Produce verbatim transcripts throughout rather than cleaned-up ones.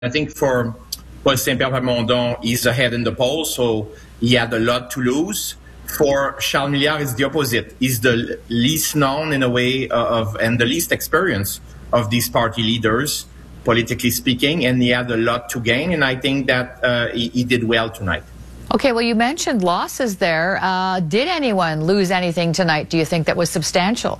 I think for Paul Saint-Pierre Plamondon, he's ahead in the polls, so he had a lot to lose. For Charles Milliard, it's the opposite. He's the least known in a way of, and the least experienced of these party leaders, politically speaking, and he had a lot to gain, and I think that uh, he, he did well tonight. Okay, well, you mentioned losses there. Uh, did anyone lose anything tonight, do you think, that was substantial?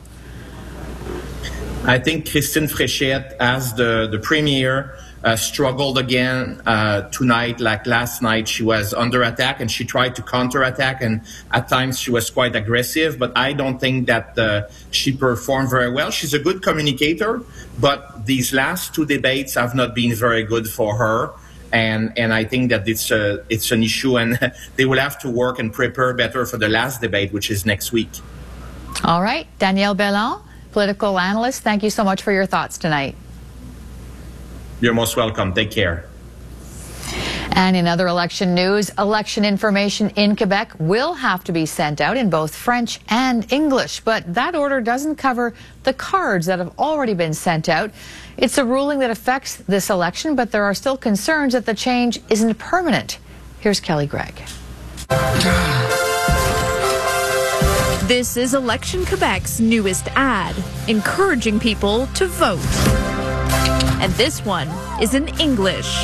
I think Christine Fréchette, as the, the premier, uh, struggled again uh, tonight. Like last night, she was under attack and she tried to counterattack, and at times she was quite aggressive, but I don't think that uh, she performed very well. She's a good communicator, but these last two debates have not been very good for her. And, and I think that it's, a, it's an issue, and they will have to work and prepare better for the last debate, which is next week. All right. Danielle Bellon, political analyst, thank you so much for your thoughts tonight. You're most welcome. Take care. And in other election news, election information in Quebec will have to be sent out in both French and English, but that order doesn't cover the cards that have already been sent out. It's a ruling that affects this election, but there are still concerns that the change isn't permanent. Here's Kelly Gregg. This is Election Quebec's newest ad, encouraging people to vote. And this one is in English.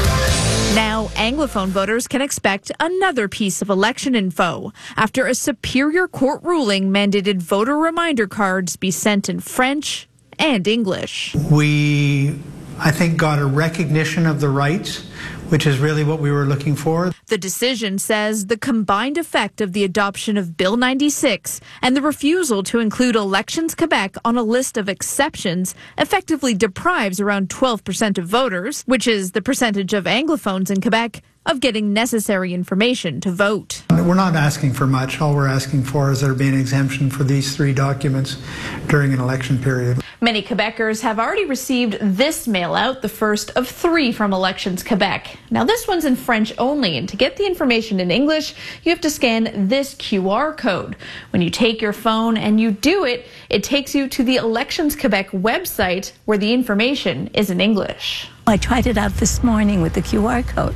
Now, Anglophone voters can expect another piece of election info after a Superior Court ruling mandated voter reminder cards be sent in French and English. We, I think, got a recognition of the rights, which is really what we were looking for. The decision says the combined effect of the adoption of Bill ninety-six and the refusal to include Elections Quebec on a list of exceptions effectively deprives around twelve percent of voters, which is the percentage of Anglophones in Quebec, of getting necessary information to vote. We're not asking for much. All we're asking for is there be an exemption for these three documents during an election period. Many Quebecers have already received this mail out, the first of three from Elections Quebec. Now, this one's in French only, and to get the information in English, you have to scan this Q R code. When you take your phone and you do it, it takes you to the Elections Quebec website where the information is in English. I tried it out this morning with the Q R code,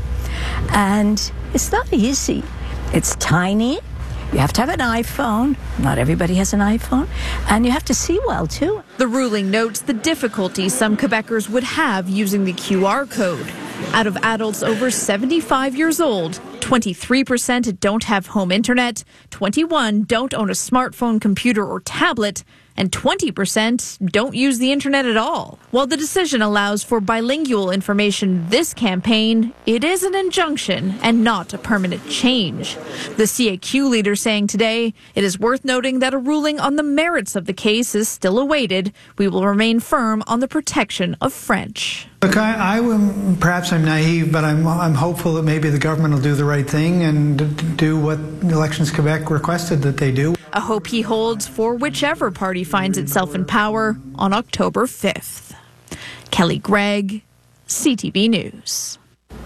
and it's not easy. It's tiny. You have to have an iPhone. Not everybody has an iPhone. And you have to see well, too. The ruling notes the difficulty some Quebecers would have using the Q R code. Out of adults over seventy-five years old, twenty-three percent don't have home internet, twenty-one don't own a smartphone, computer, or tablet, and twenty percent don't use the internet at all. While the decision allows for bilingual information this campaign, it is an injunction and not a permanent change. The C A Q leader saying today, it is worth noting that a ruling on the merits of the case is still awaited. We will remain firm on the protection of French. Look, I, I perhaps I'm naive, but I'm, I'm hopeful that maybe the government will do the right thing and do what Elections Quebec requested that they do. A hope he holds for whichever party finds itself in power on October fifth. Kelly Gregg, C T V News.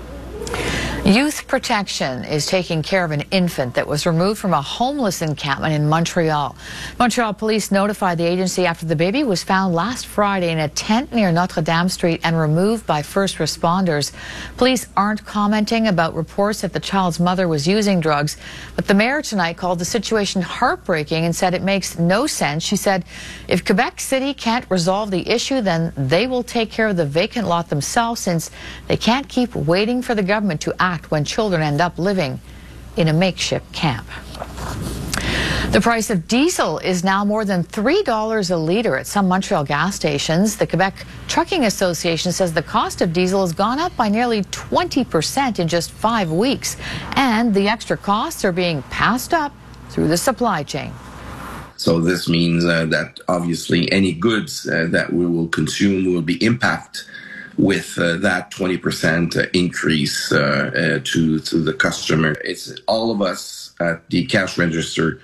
Youth Protection is taking care of an infant that was removed from a homeless encampment in Montreal. Montreal police notified the agency after the baby was found last Friday in a tent near Notre Dame Street and removed by first responders. Police aren't commenting about reports that the child's mother was using drugs, but the mayor tonight called the situation heartbreaking and said it makes no sense. She said if Quebec City can't resolve the issue, then they will take care of the vacant lot themselves, since they can't keep waiting for the government to act when children end up living in a makeshift camp. The price of diesel is now more than three dollars a litre at some Montreal gas stations. The Quebec Trucking Association says the cost of diesel has gone up by nearly twenty percent in just five weeks, and the extra costs are being passed up through the supply chain. So this means uh, that obviously any goods uh, that we will consume will be impacted with uh, that twenty percent increase uh, uh, to, to the customer. It's all of us at the cash register.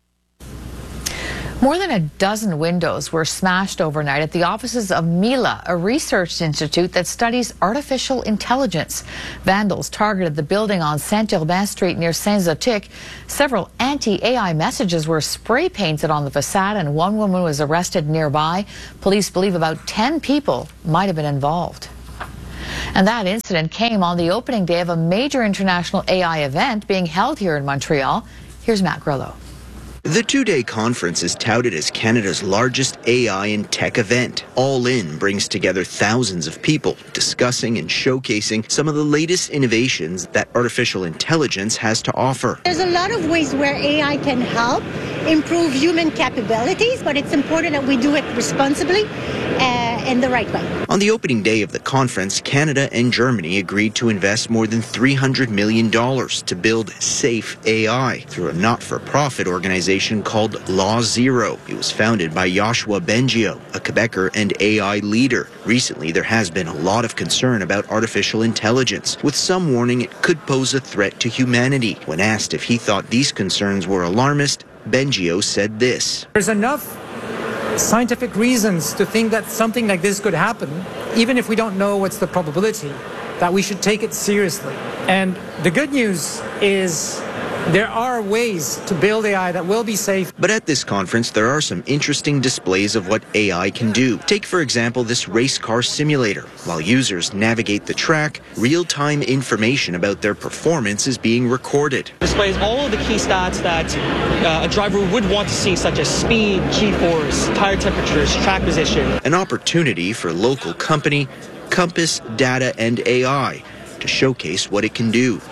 More than a dozen windows were smashed overnight at the offices of Mila, a research institute that studies artificial intelligence. Vandals targeted the building on Saint-Urbain Street near Saint-Zotique. Several anti-A I messages were spray painted on the facade, and one woman was arrested nearby. Police believe about ten people might have been involved. And that incident came on the opening day of a major international A I event being held here in Montreal. Here's Matt Grillo. The two-day conference is touted as Canada's largest A I and tech event. All In brings together thousands of people discussing and showcasing some of the latest innovations that artificial intelligence has to offer. There's a lot of ways where A I can help improve human capabilities, but it's important that we do it responsibly uh, in the right way. On the opening day of the conference, Canada and Germany agreed to invest more than three hundred million dollars to build Safe A I through a not-for-profit organization called Law Zero. It was founded by Yoshua Bengio, a Quebecer and A I leader. Recently, there has been a lot of concern about artificial intelligence, with some warning it could pose a threat to humanity. When asked if he thought these concerns were alarmist, Bengio said this. There's enough scientific reasons to think that something like this could happen, even if we don't know what's the probability, that we should take it seriously. And the good news is there are ways to build A I that will be safe. But at this conference, there are some interesting displays of what A I can do. Take, for example, this race car simulator. While users navigate the track, real-time information about their performance is being recorded. It displays all of the key stats that uh, a driver would want to see, such as speed, G-force, tire temperatures, track position. An opportunity for local company Compass Data and A I to showcase what it can do.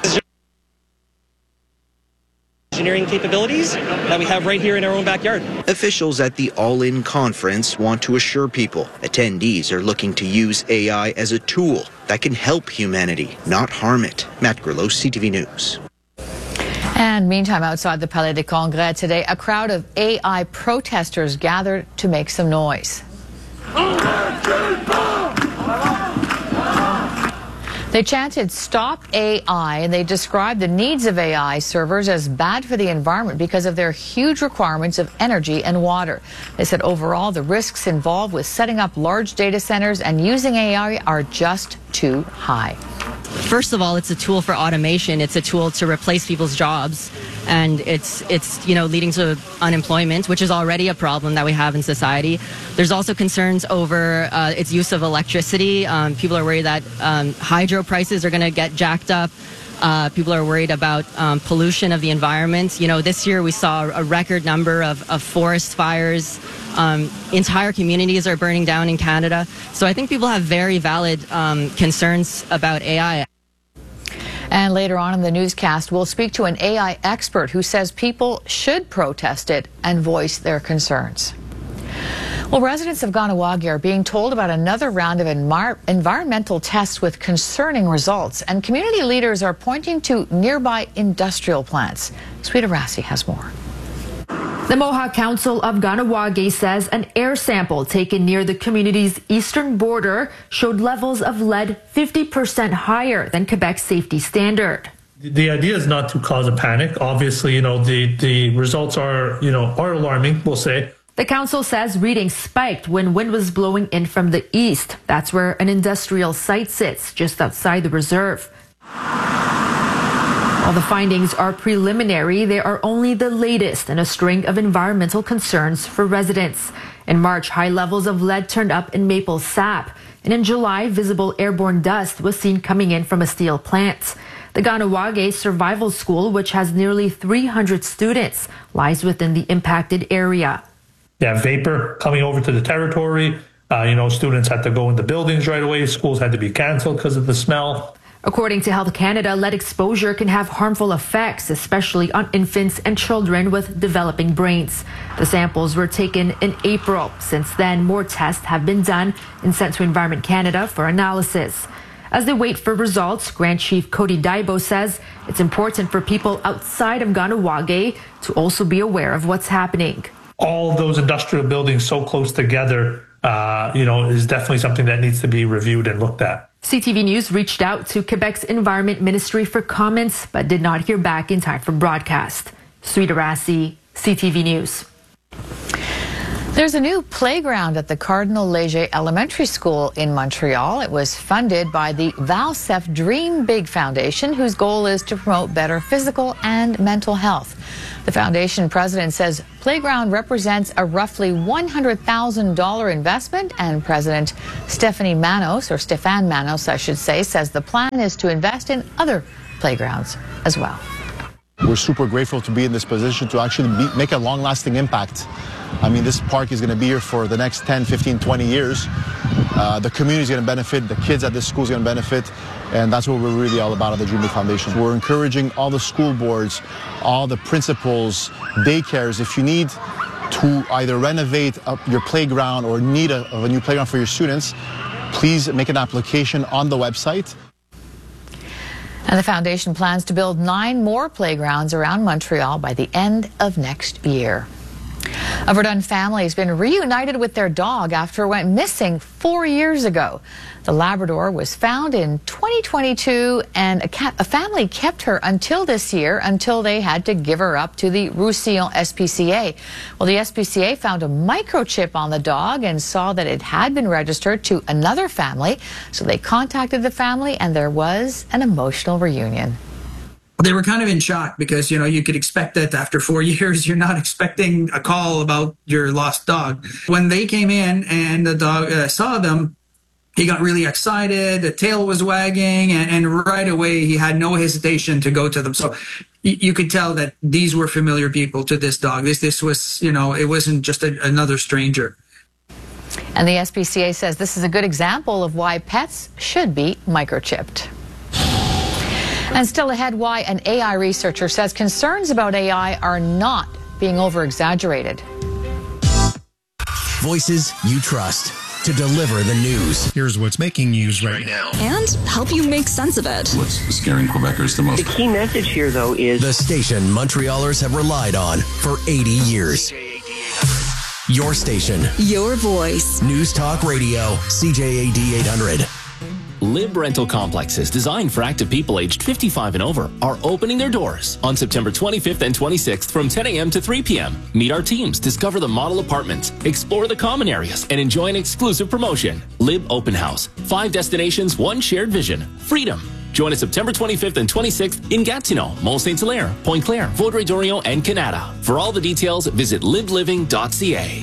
Engineering capabilities that we have right here in our own backyard. Officials at the All In conference want to assure people attendees are looking to use A I as a tool that can help humanity, not harm it. Matt Grillo, C T V News. And meantime, outside the Palais des Congrès today, a crowd of A I protesters gathered to make some noise. They chanted, "Stop A I," and they described the needs of A I servers as bad for the environment because of their huge requirements of energy and water. They said overall the risks involved with setting up large data centers and using A I are just too high. First of all, it's a tool for automation. It's a tool to replace people's jobs. And it's, it's you know, leading to unemployment, which is already a problem that we have in society. There's also concerns over uh, its use of electricity. Um, people are worried that um, hydro prices are going to get jacked up. Uh, people are worried about um, pollution of the environment. You know, this year we saw a record number of, of forest fires. Um, entire communities are burning down in Canada. So I think people have very valid um, concerns about A I. And later on in the newscast, we'll speak to an A I expert who says people should protest it and voice their concerns. Well, residents of Kahnawake are being told about another round of envir environmental tests with concerning results, and community leaders are pointing to nearby industrial plants. Sweeta Rassi has more. The Mohawk Council of Kahnawake says an air sample taken near the community's eastern border showed levels of lead fifty percent higher than Quebec's safety standard. The idea is not to cause a panic. Obviously, you know, the, the results are, you know, are alarming, we'll say. The council says readings spiked when wind was blowing in from the east. That's where an industrial site sits, just outside the reserve. While the findings are preliminary, they are only the latest in a string of environmental concerns for residents. In March, high levels of lead turned up in maple sap. And in July, visible airborne dust was seen coming in from a steel plant. The Kahnawake Survival School, which has nearly three hundred students, lies within the impacted area. Yeah, vapor coming over to the territory. Uh, you know, students had to go into buildings right away. Schools had to be canceled because of the smell. According to Health Canada, lead exposure can have harmful effects, especially on infants and children with developing brains. The samples were taken in April. Since then, more tests have been done and sent to Environment Canada for analysis. As they wait for results, Grand Chief Cody Daibo says it's important for people outside of Kahnawake to also be aware of what's happening. All of those industrial buildings so close together, uh, you know, is definitely something that needs to be reviewed and looked at. C T V News reached out to Quebec's Environment Ministry for comments, but did not hear back in time for broadcast. Sweeta Rassi, C T V News. There's a new playground at the Cardinal Léger Elementary School in Montreal. It was funded by the Valcef Dream Big Foundation, whose goal is to promote better physical and mental health. The foundation president says playground represents a roughly one hundred thousand dollars investment, and President Stephanie Manos, or Stéphane Manos, I should say, says the plan is to invest in other playgrounds as well. We're super grateful to be in this position to actually be, make a long-lasting impact. I mean, this park is going to be here for the next ten, fifteen, twenty years. Uh, the community is going to benefit, the kids at this school is going to benefit, and that's what we're really all about at the Dream Big Foundation. We're encouraging all the school boards, all the principals, daycares, if you need to either renovate up your playground or need a, of a new playground for your students, please make an application on the website. And the foundation plans to build nine more playgrounds around Montreal by the end of next year. A Verdun family has been reunited with their dog after it went missing four years ago. The Labrador was found in twenty twenty-two, and a, cat, a family kept her until this year, until they had to give her up to the Roussillon S P C A. Well, the S P C A found a microchip on the dog and saw that it had been registered to another family. So they contacted the family, and there was an emotional reunion. They were kind of in shock because, you know, you could expect that after four years, you're not expecting a call about your lost dog. When they came in and the dog uh, saw them, he got really excited, the tail was wagging, and, and right away he had no hesitation to go to them. So y- you could tell that these were familiar people to this dog. This, this was, you know, it wasn't just a, another stranger. And the S P C A says this is a good example of why pets should be microchipped. And still ahead, why an A I researcher says concerns about A I are not being over-exaggerated. Voices you trust to deliver the news. Here's what's making news right now. And help you make sense of it. What's scaring Quebecers the most? The key message here, though, is the station Montrealers have relied on for eighty years. Your station. Your voice. News Talk Radio, C J A D eight hundred. Lib Rental Complexes, designed for active people aged fifty-five and over, are opening their doors on September twenty-fifth and twenty-sixth from ten a.m. to three p.m. Meet our teams, discover the model apartments, explore the common areas, and enjoy an exclusive promotion. Lib Open House. Five destinations, one shared vision. Freedom. Join us September twenty-fifth and twenty-sixth in Gatineau, Mont-Saint-Hilaire, Pointe-Claire, Vaudreuil-Dorion, and Canada. For all the details, visit lib living dot c a.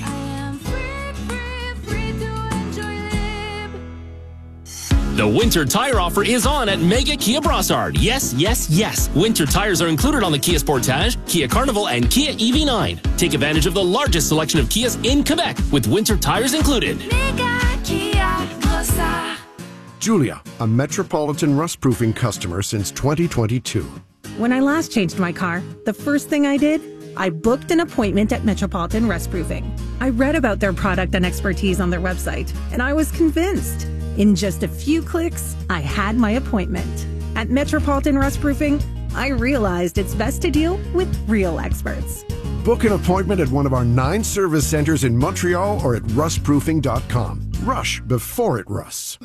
The winter tire offer is on at Mega Kia Brossard. Yes, yes, yes. Winter tires are included on the Kia Sportage, Kia Carnival, and Kia E V nine. Take advantage of the largest selection of Kias in Quebec with winter tires included. Mega Kia Brossard. Julia, a Metropolitan rust-proofing customer since twenty twenty-two. When I last changed my car, the first thing I did, I booked an appointment at Metropolitan Rust Proofing. I read about their product and expertise on their website, and I was convinced. In just a few clicks, I had my appointment. At Metropolitan Rust Proofing, I realized it's best to deal with real experts. Book an appointment at one of our nine service centers in Montreal or at rust proofing dot com. Rush before it rusts.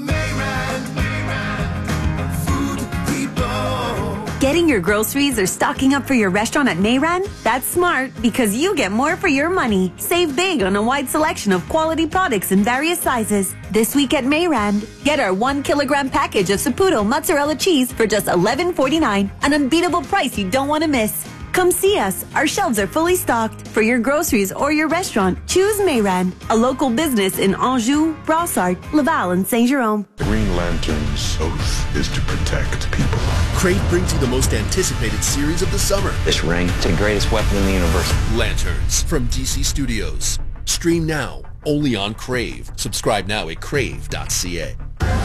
Getting your groceries or stocking up for your restaurant at Mayran? That's smart because you get more for your money. Save big on a wide selection of quality products in various sizes. This week at Mayran, get our one kilogram package of Saputo mozzarella cheese for just eleven forty-nine, an unbeatable price you don't want to miss. Come see us. Our shelves are fully stocked. For your groceries or your restaurant, choose Mayran, a local business in Anjou, Brossard, Laval, and Saint-Jérôme. Green Lantern's oath is to protect people. Crave brings you the most anticipated series of the summer. This ring, it's the greatest weapon in the universe. Lanterns from D C Studios. Stream now, only on Crave. Subscribe now at crave dot c a.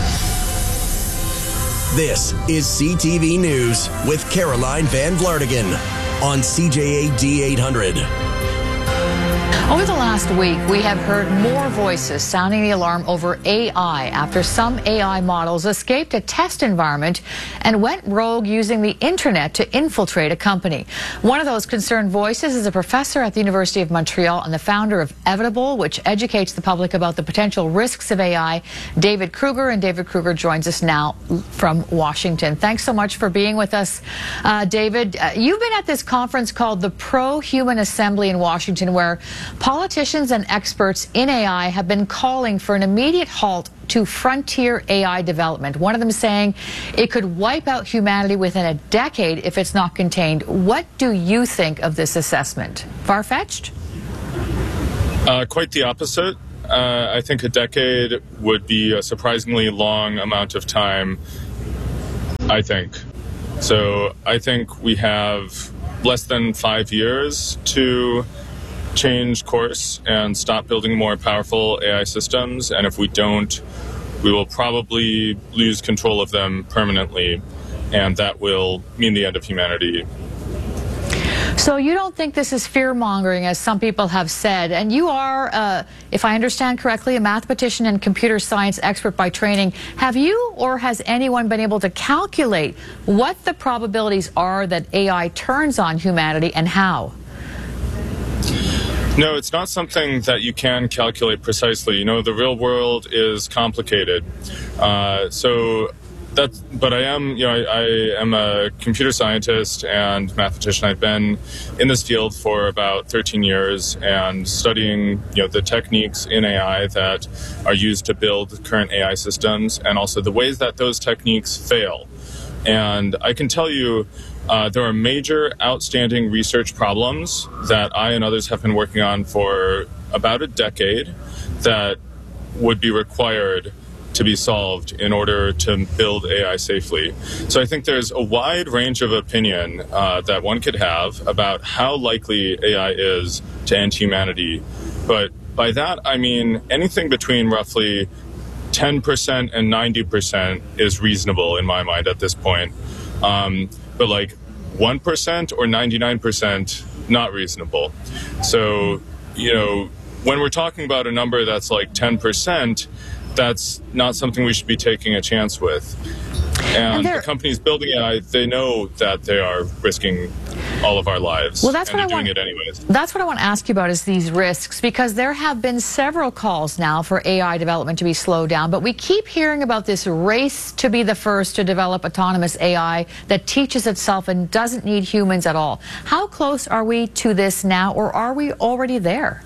This is C T V News with Caroline Van Vlartigan on C J A D eight hundred. Over the last week, we have heard more voices sounding the alarm over A I after some A I models escaped a test environment and went rogue using the internet to infiltrate a company. One of those concerned voices is a professor at the University of Montreal and the founder of Evitable, which educates the public about the potential risks of A I, David Kruger. And David Kruger joins us now from Washington. Thanks so much for being with us, uh, David. Uh, you've been at this conference called the Pro-Human Assembly in Washington, where Politicians and experts in A I have been calling for an immediate halt to frontier A I development. One of them saying it could wipe out humanity within a decade if it's not contained. What do you think of this assessment? Far-fetched? Uh, quite the opposite. Uh, I think a decade would be a surprisingly long amount of time, I think. So I think we have less than five years to change course and stop building more powerful A I systems. And if we don't, we will probably lose control of them permanently. And that will mean the end of humanity. So you don't think this is fear-mongering, as some people have said, and you are, uh, if I understand correctly, a mathematician and computer science expert by training. Have you or has anyone been able to calculate what the probabilities are that A I turns on humanity and how? No, it's not something that you can calculate precisely. You know, the real world is complicated. Uh, so That's, but I am, you know, I, I am a computer scientist and mathematician. I've been in this field for about thirteen years and studying, you know, the techniques in A I that are used to build current A I systems and also the ways that those techniques fail. And I can tell you uh, there are major outstanding research problems that I and others have been working on for about a decade that would be required to be solved in order to build A I safely. So I think there's a wide range of opinion uh, that one could have about how likely A I is to end humanity. But by that, I mean anything between roughly ten percent and ninety percent is reasonable in my mind at this point. Um, but like one percent or ninety-nine percent, not reasonable. So, you know, when we're talking about a number that's like ten percent, that's not something we should be taking a chance with. And, and the companies building A I, they know that they are risking all of our lives. Well, that's and what I doing want. it anyways. That's what I want to ask you about, is these risks, because there have been several calls now for A I development to be slowed down, but we keep hearing about this race to be the first to develop autonomous A I that teaches itself and doesn't need humans at all. How close are we to this now, or are we already there?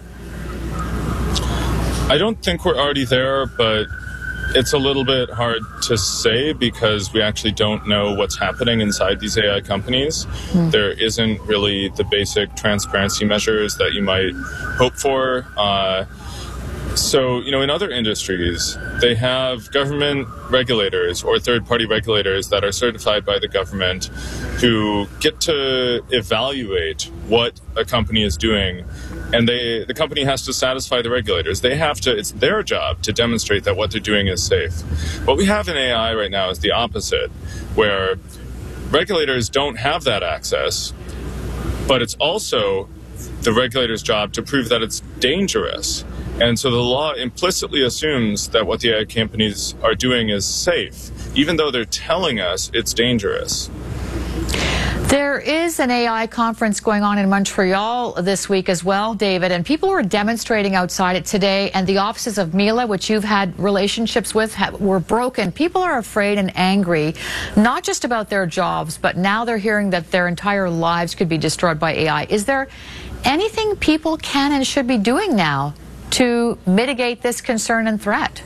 I don't think we're already there, but it's a little bit hard to say because we actually don't know what's happening inside these A I companies. Mm. There isn't really the basic transparency measures that you might hope for. Uh, so, you know, in other industries, they have government regulators or third-party regulators that are certified by the government who get to evaluate what a company is doing. And they, the company has to satisfy the regulators. They have to, it's their job to demonstrate that what they're doing is safe. What we have in A I right now is the opposite, where regulators don't have that access, but it's also the regulator's job to prove that it's dangerous. And so the law implicitly assumes that what the A I companies are doing is safe, even though they're telling us it's dangerous. There is an A I conference going on in Montreal this week as well, David, and people were demonstrating outside it today, and the offices of Mila, which you've had relationships with, have, were broken. People are afraid and angry, not just about their jobs, but now they're hearing that their entire lives could be destroyed by A I. Is there anything people can and should be doing now to mitigate this concern and threat?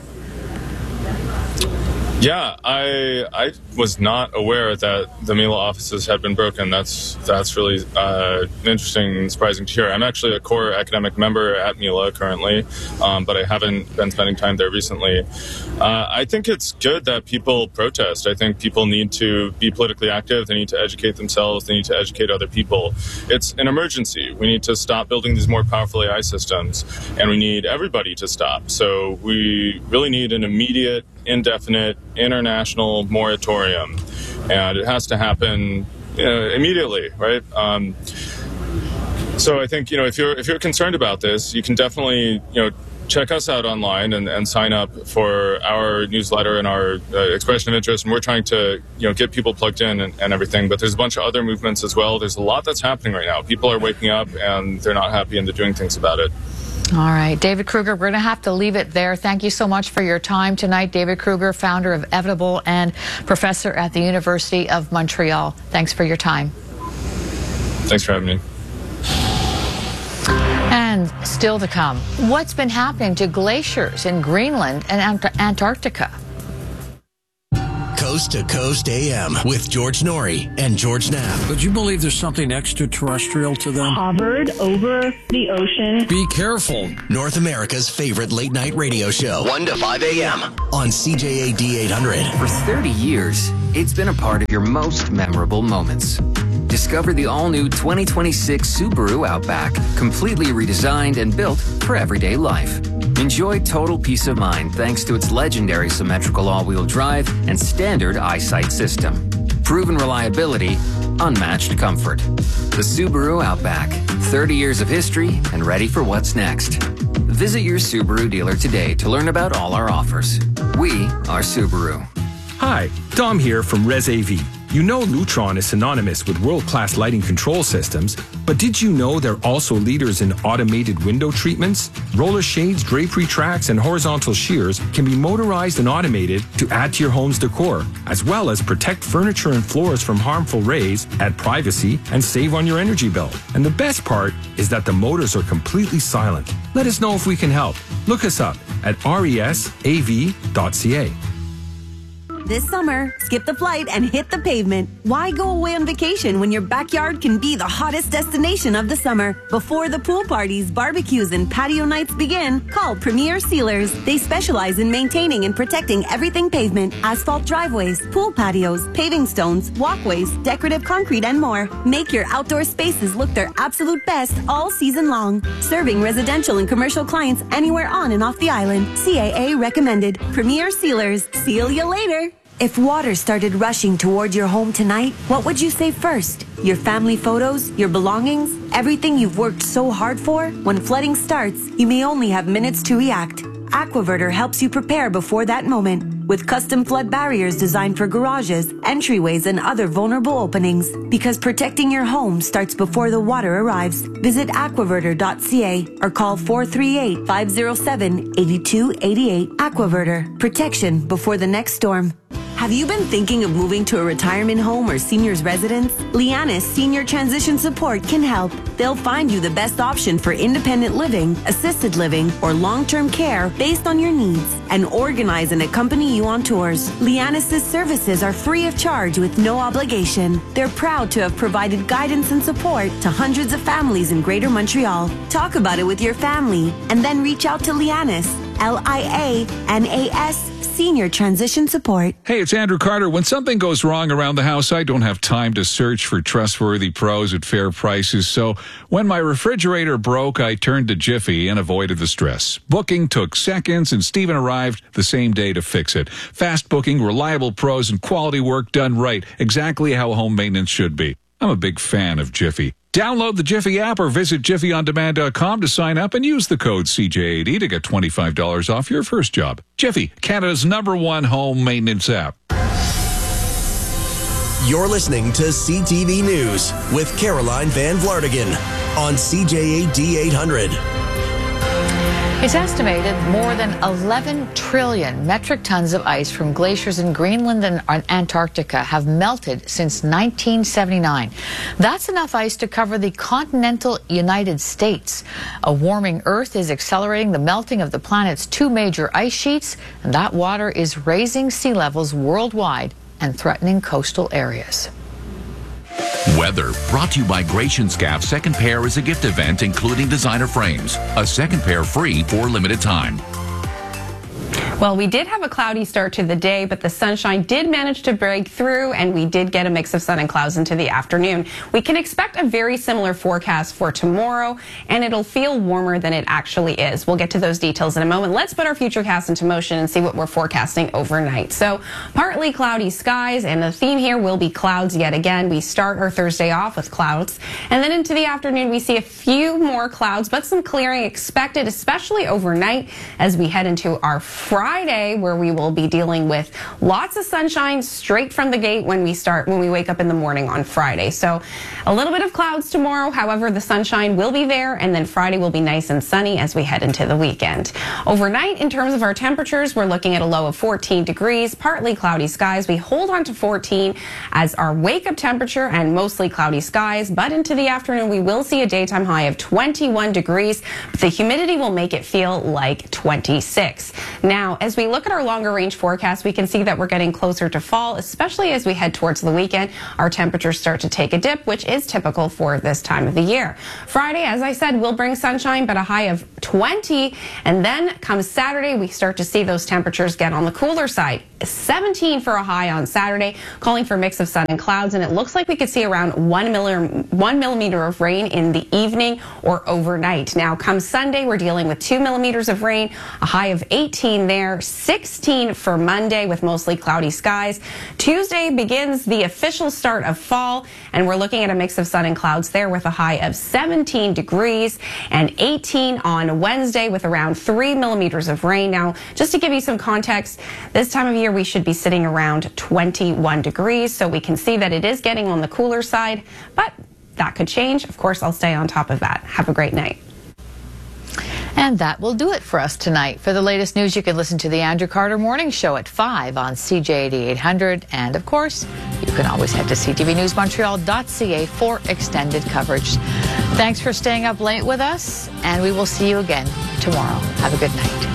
Yeah, I I was not aware that the Mila offices had been broken. That's that's really uh, interesting and surprising to hear. I'm actually a core academic member at Mila currently, um, but I haven't been spending time there recently. Uh, I think it's good that people protest. I think people need to be politically active. They need to educate themselves. They need to educate other people. It's an emergency. We need to stop building these more powerful A I systems, and we need everybody to stop. So we really need an immediate, indefinite, international moratorium, and it has to happen you know, immediately, right? Um, so I think you know if you're if you're concerned about this, you can definitely you know check us out online and, and sign up for our newsletter and our uh, expression of interest. And we're trying to you know get people plugged in and, and everything. But there's a bunch of other movements as well. There's a lot that's happening right now. People are waking up and they're not happy and they're doing things about it. All right, David Kruger, we're going to have to leave it there. Thank you so much for your time tonight. David Kruger, founder of Evitable and professor at the University of Montreal. Thanks for your time. Thanks for having me. And And still to come, what's been happening to glaciers in Greenland and Ant- Antarctica? Coast to Coast A M with George Norrie and George Knapp. Would you believe there's something extraterrestrial to them? Hovered over the ocean. Be careful. North America's favorite late night radio show, one to five A M on C J A D eight hundred. For thirty years, it's been a part of your most memorable moments. Discover the all-new twenty twenty-six Subaru Outback, completely redesigned and built for everyday life. Enjoy total peace of mind thanks to its legendary symmetrical all-wheel drive and standard eyesight system. Proven reliability, unmatched comfort. The Subaru Outback, thirty years of history and ready for what's next. Visit your Subaru dealer today to learn about all our offers. We are Subaru. Hi, Dom here from Res A V. You know Lutron is synonymous with world-class lighting control systems, but did you know they're also leaders in automated window treatments? Roller shades, drapery tracks, and horizontal shears can be motorized and automated to add to your home's decor, as well as protect furniture and floors from harmful rays, add privacy, and save on your energy bill. And the best part is that the motors are completely silent. Let us know if we can help. Look us up at resav dot c a. This summer, skip the flight and hit the pavement. Why go away on vacation when your backyard can be the hottest destination of the summer? Before the pool parties, barbecues, and patio nights begin, call Premier Sealers. They specialize in maintaining and protecting everything pavement, asphalt driveways, pool patios, paving stones, walkways, decorative concrete, and more. Make your outdoor spaces look their absolute best all season long. Serving residential and commercial clients anywhere on and off the island. C A A recommended. Premier Sealers. Seal you later. If water started rushing toward your home tonight, what would you say first? Your family photos? Your belongings? Everything you've worked so hard for? When flooding starts, you may only have minutes to react. Aquaverter helps you prepare before that moment with custom flood barriers designed for garages, entryways, and other vulnerable openings. Because protecting your home starts before the water arrives. Visit aquaverter dot c a or call four three eight, five zero seven, eight two eight eight. Aquaverter. Protection before the next storm. Have you been thinking of moving to a retirement home or senior's residence? Lianis Senior Transition Support can help. They'll find you the best option for independent living, assisted living, or long-term care based on your needs and organize and accompany you on tours. Lianis' services are free of charge with no obligation. They're proud to have provided guidance and support to hundreds of families in Greater Montreal. Talk about it with your family and then reach out to Lianis, L I A N A S, Senior Transition Support. Hey, it's Andrew Carter. When something goes wrong around the house, I don't have time to search for trustworthy pros at fair prices. So when my refrigerator broke, I turned to Jiffy and avoided the stress. Booking took seconds, and Steven arrived the same day to fix it. Fast booking, reliable pros, and quality work done right. Exactly how home maintenance should be. I'm a big fan of Jiffy. Download the Jiffy app or visit jiffy on demand dot com to sign up and use the code C J A D to get twenty-five dollars off your first job. Jiffy, Canada's number one home maintenance app. You're listening to C T V News with Caroline Van Vlartigan on C J A D eight hundred. It's estimated more than eleven trillion metric tons of ice from glaciers in Greenland and Antarctica have melted since nineteen seventy-nine. That's enough ice to cover the continental United States. A warming Earth is accelerating the melting of the planet's two major ice sheets, and that water is raising sea levels worldwide and threatening coastal areas. Weather brought to you by Gratian Scaff. Second pair is a gift event including designer frames. A second pair free for a limited time. Well, we did have a cloudy start to the day, but the sunshine did manage to break through, and we did get a mix of sun and clouds into the afternoon. We can expect a very similar forecast for tomorrow, and it'll feel warmer than it actually is. We'll get to those details in a moment. Let's put our futurecast into motion and see what we're forecasting overnight. So, partly cloudy skies, and the theme here will be clouds yet again. We start our Thursday off with clouds, and then into the afternoon we see a few more clouds, but some clearing expected, especially overnight as we head into our Friday. Friday, where we will be dealing with lots of sunshine straight from the gate when we start, when we wake up in the morning on Friday. So a little bit of clouds tomorrow. However, the sunshine will be there, and then Friday will be nice and sunny as we head into the weekend. Overnight, in terms of our temperatures, we're looking at a low of fourteen degrees, partly cloudy skies. We hold on to fourteen as our wake-up temperature and mostly cloudy skies, but into the afternoon, we will see a daytime high of twenty-one degrees, but the humidity will make it feel like twenty-six. Now, as we look at our longer range forecast, we can see that we're getting closer to fall, especially as we head towards the weekend. Our temperatures start to take a dip, which is typical for this time of the year. Friday, as I said, will bring sunshine, but a high of twenty. And then comes Saturday, we start to see those temperatures get on the cooler side. seventeen for a high on Saturday, calling for a mix of sun and clouds, and it looks like we could see around one, milli one millimeter of rain in the evening or overnight. Now, come Sunday, we're dealing with two millimeters of rain, a high of eighteen there, sixteen for Monday with mostly cloudy skies. Tuesday begins the official start of fall, and we're looking at a mix of sun and clouds there with a high of seventeen degrees, and eighteen on Wednesday with around three millimeters of rain. Now, just to give you some context, this time of year we should be sitting around twenty-one degrees, so we can see that it is getting on the cooler side, but that could change. Of course, I'll stay on top of that. Have a great night. And that will do it for us tonight. For the latest news, you can listen to the Andrew Carter Morning Show at five on C J eighty-eight hundred. And, of course, you can always head to c t v news montreal dot c a for extended coverage. Thanks for staying up late with us, and we will see you again tomorrow. Have a good night.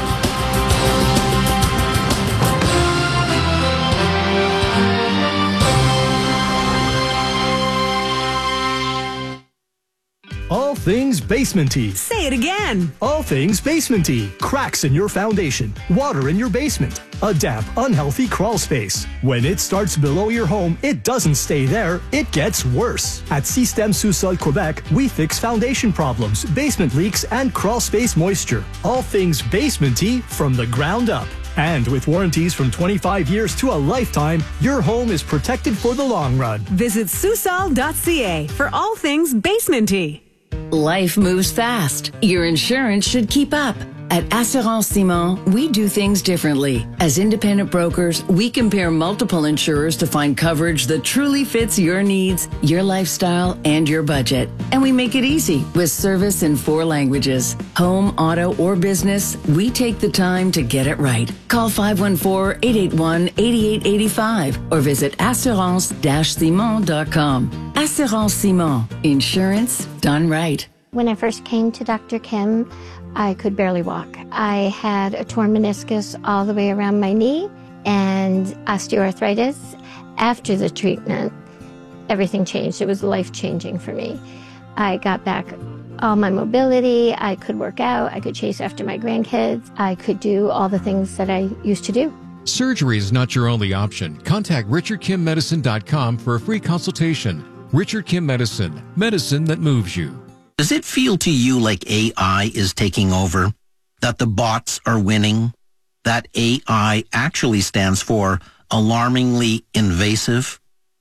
All things basement-y. Say it again. All things basement-y. Cracks in your foundation. Water in your basement. A damp, unhealthy crawl space. When it starts below your home, it doesn't stay there. It gets worse. At Système Sous-Sol Quebec, we fix foundation problems, basement leaks, and crawl space moisture. All things basement-y from the ground up. And with warranties from twenty-five years to a lifetime, your home is protected for the long run. Visit Sous-Sol dot c a for all things basement-y. Life moves fast. Your insurance should keep up. At Assurance Simon, we do things differently. As independent brokers, we compare multiple insurers to find coverage that truly fits your needs, your lifestyle, and your budget. And we make it easy with service in four languages. Home, auto, or business, we take the time to get it right. Call five one four, eight eight one, eight eight eight five or visit assurance dash simon dot com. Assurance Simon. Insurance done right. When I first came to Doctor Kim, I could barely walk. I had a torn meniscus all the way around my knee and osteoarthritis. After the treatment, everything changed. It was life-changing for me. I got back all my mobility. I could work out. I could chase after my grandkids. I could do all the things that I used to do. Surgery is not your only option. Contact richard kim medicine dot com for a free consultation. Richard Kim Medicine, medicine that moves you. Does it feel to you like A I is taking over? That the bots are winning? That A I actually stands for alarmingly invasive?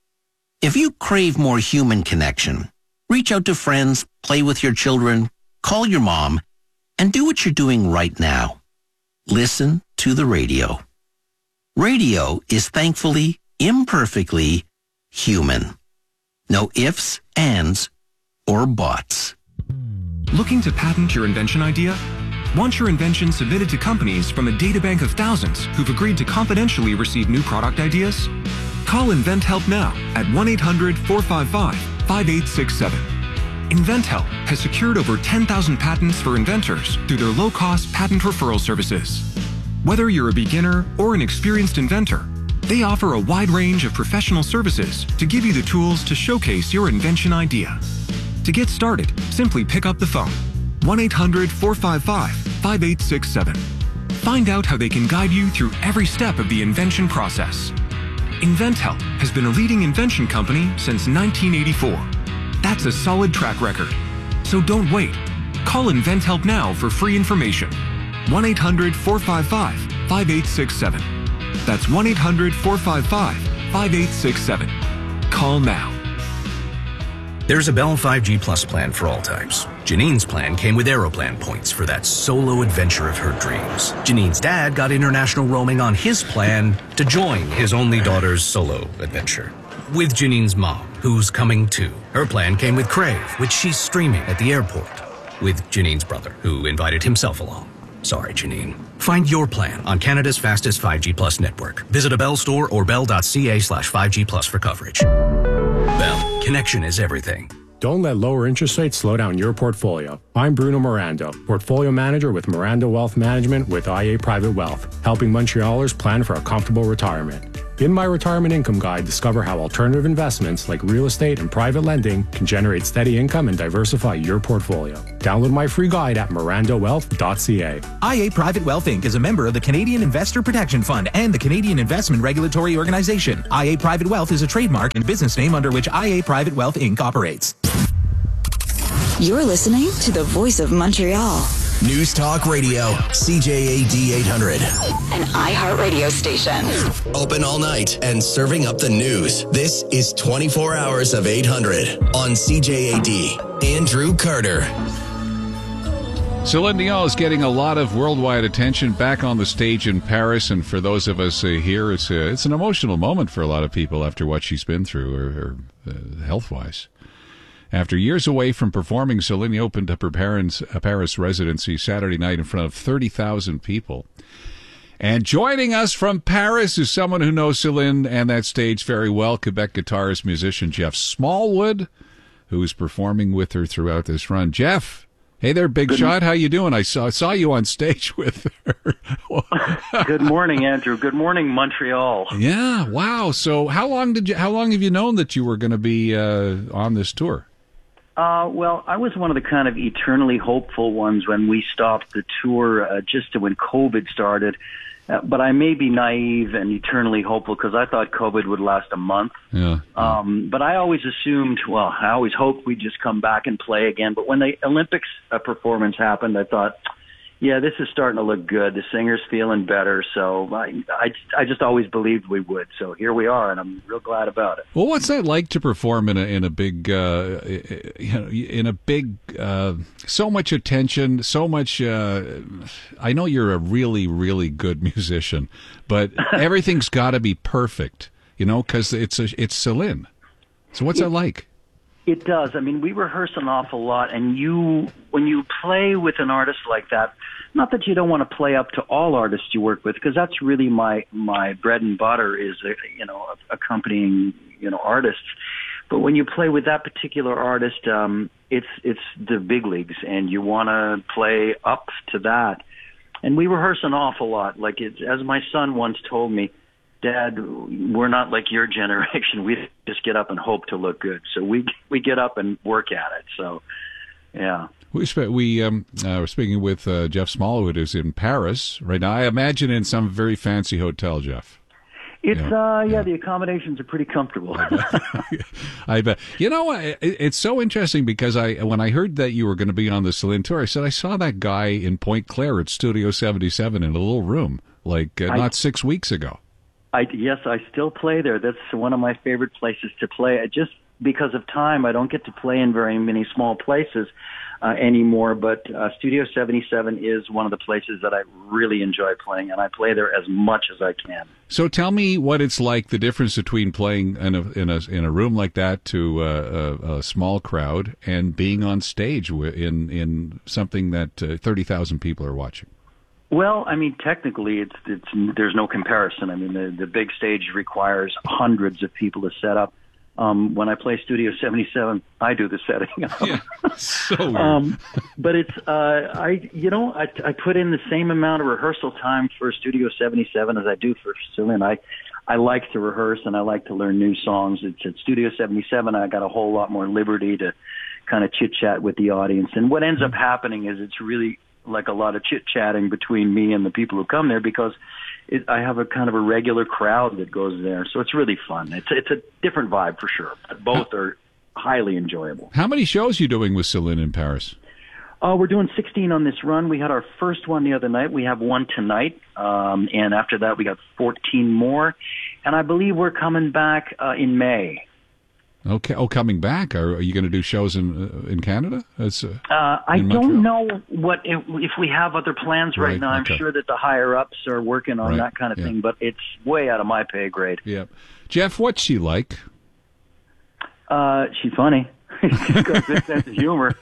If you crave more human connection, reach out to friends, play with your children, call your mom, and do what you're doing right now. Listen to the radio. Radio is thankfully, imperfectly human. No ifs, ands, or buts. Looking to patent your invention idea? Want your invention submitted to companies from a databank of thousands who've agreed to confidentially receive new product ideas? Call InventHelp now at one eight hundred, four five five, five eight six seven. InventHelp has secured over ten thousand patents for inventors through their low-cost patent referral services. Whether you're a beginner or an experienced inventor, they offer a wide range of professional services to give you the tools to showcase your invention idea. To get started, simply pick up the phone, one eight hundred, four five five, five eight six seven. Find out how they can guide you through every step of the invention process. InventHelp has been a leading invention company since nineteen eighty-four. That's a solid track record. So don't wait. Call InventHelp now for free information. one eight hundred, four five five, five eight six seven. That's one eight hundred, four five five, five eight six seven. Call now. There's a Bell five G Plus plan for all types. Janine's plan came with Aeroplan points for that solo adventure of her dreams. Janine's dad got international roaming on his plan to join his only daughter's solo adventure. With Janine's mom, who's coming too. Her plan came with Crave, which she's streaming at the airport. With Janine's brother, who invited himself along. Sorry, Janine. Find your plan on Canada's fastest five G Plus network. Visit a Bell store or bell.ca slash 5G Plus for coverage. Bell, connection is everything. Don't let lower interest rates slow down your portfolio. I'm Bruno Miranda, Portfolio Manager with Miranda Wealth Management with I A Private Wealth, helping Montrealers plan for a comfortable retirement. In my Retirement Income Guide, discover how alternative investments like real estate and private lending can generate steady income and diversify your portfolio. Download my free guide at miranda wealth dot c a. I A Private Wealth Incorporated is a member of the Canadian Investor Protection Fund and the Canadian Investment Regulatory Organization. I A Private Wealth is a trademark and business name under which I A Private Wealth Incorporated operates. You're listening to the Voice of Montreal. News Talk Radio, C J A D eight hundred. An iHeartRadio station. Open all night and serving up the news. This is twenty-four hours of eight hundred on C J A D. Andrew Carter. Celine Dion is getting a lot of worldwide attention back on the stage in Paris, and for those of us uh, here, it's uh, it's an emotional moment for a lot of people after what she's been through, or, or uh, health-wise. After years away from performing, Celine opened up her parents' uh, Paris residency Saturday night in front of thirty thousand people. And joining us from Paris is someone who knows Celine and that stage very well, Quebec guitarist, musician Jeff Smallwood, who is performing with her throughout this run. Jeff, hey there, big Good shot. How you doing? I saw saw you on stage with her. Good morning, Andrew. Good morning, Montreal. Yeah, wow. So how long did you? How long have you known that you were going to be uh, on this tour? Uh, well, I was one of the kind of eternally hopeful ones when we stopped the tour uh, just when COVID started. Uh, but I may be naive and eternally hopeful because I thought COVID would last a month. Yeah. Um, but I always assumed, well, I always hoped we'd just come back and play again. But when the Olympics uh, performance happened, I thought, yeah, this is starting to look good. The singer's feeling better. So I, I, I just always believed we would. So here we are, and I'm real glad about it. Well, what's that like to perform in a in a big, uh, you know, in a big, uh, so much attention, so much. Uh, I know you're a really, really good musician, but everything's got to be perfect, you know, because it's a, it's Celine. So what's it, that like? It does. I mean, we rehearse an awful lot, and you, when you play with an artist like that, not that you don't want to play up to all artists you work with, because that's really my my bread and butter is, you know, accompanying, you know, artists. But when you play with that particular artist, um, it's it's the big leagues, and you want to play up to that. And we rehearse an awful lot. Like it's, as my son once told me, Dad, we're not like your generation. We just get up and hope to look good. So we we get up and work at it. So, yeah. We sp- we um uh, we're speaking with uh, Jeff Smallwood, who's in Paris right now. I imagine in some very fancy hotel, Jeff. It's yeah. uh yeah, yeah, the accommodations are pretty comfortable. I bet. You know, it, it's so interesting because I when I heard that you were going to be on the Celine tour, I said I saw that guy in Point Claire at Studio seventy-seven in a little room like uh, I, not six weeks ago. I yes, I still play there. That's one of my favorite places to play. I just because of time, I don't get to play in very many small places uh, anymore. But uh, Studio seventy-seven is one of the places that I really enjoy playing, and I play there as much as I can. So tell me what it's like, the difference between playing in a in a in a room like that to uh, a, a small crowd and being on stage in in something that uh, thirty thousand people are watching. Well, I mean, technically, it's it's there's no comparison. I mean, the the big stage requires hundreds of people to set up. Um, when I play Studio seventy-seven, I do the setting. Yeah, so weird. Um, but it's uh, I you know I I put in the same amount of rehearsal time for Studio seventy-seven as I do for Celine. I I like to rehearse and I like to learn new songs. It's at Studio seventy-seven. I got a whole lot more liberty to kind of chit chat with the audience. And what ends up happening is it's really like a lot of chit-chatting between me and the people who come there because it, I have a kind of a regular crowd that goes there. So it's really fun. It's it's a different vibe for sure. But both are highly enjoyable. How many shows are you doing with Celine in Paris? Oh, uh, we're doing sixteen on this run. We had our first one the other night. We have one tonight. Um, and after that, we got fourteen more. And I believe we're coming back uh, in May. Okay. Oh, coming back. Are, are you going to do shows in uh, in Canada? As, uh, Uh, I in don't Montreal? know what if, if we have other plans right, Right, now. I'm okay. sure that the higher ups are working on Right, that kind of yeah. thing, but it's way out of my pay grade. Yeah. Jeff, what's she like? Uh, she's funny. She's got a good sense of humor.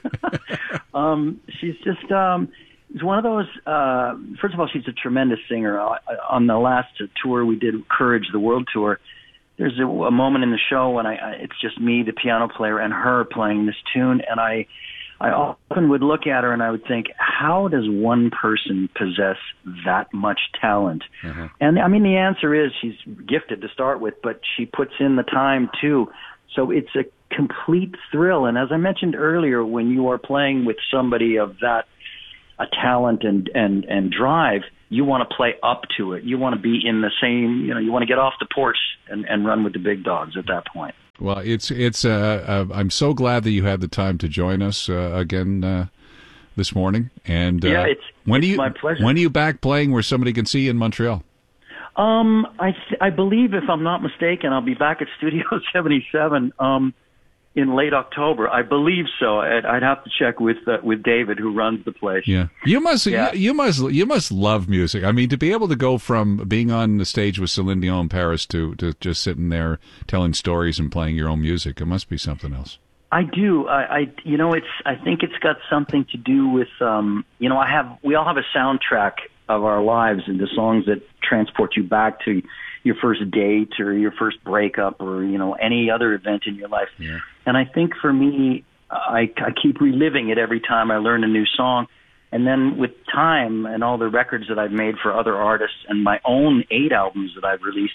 um, she's just um, she's one of those. Uh, first of all, she's a tremendous singer. Uh, on the last tour we did, Courage, the World Tour, there's a, a moment in the show when I, I it's just me, the piano player, and her playing this tune, and I I often would look at her and I would think, how does one person possess that much talent? Uh-huh. And I mean, the answer is she's gifted to start with, but she puts in the time too. So it's a complete thrill. And as I mentioned earlier, when you are playing with somebody of that a talent and, and, and drive, you want to play up to it. You want to be in the same, you know, you want to get off the porch and, and run with the big dogs at that point. Well, it's it's. Uh, uh, I'm so glad that you had the time to join us uh, again uh, this morning. And uh, Yeah, it's- when it's are you, my pleasure. When are you back playing where somebody can see you in Montreal? Um, I, th- I believe, if I'm not mistaken, I'll be back at Studio seventy-seven um, in late October. I believe so. I'd, I'd have to check with uh, with David, who runs the place. Yeah, you must. Yeah. You, you must. You must love music. I mean, to be able to go from being on the stage with Celine Dion in Paris to to just sitting there telling stories and playing your own music, it must be something else. I do. I, I, you know, it's. I think it's got something to do with, um, you know, I have. We all have a soundtrack of our lives and the songs that transport you back to your first date or your first breakup or, you know, any other event in your life. Yeah. And I think for me, I, I keep reliving it every time I learn a new song. And then with time and all the records that I've made for other artists and my own eight albums that I've released,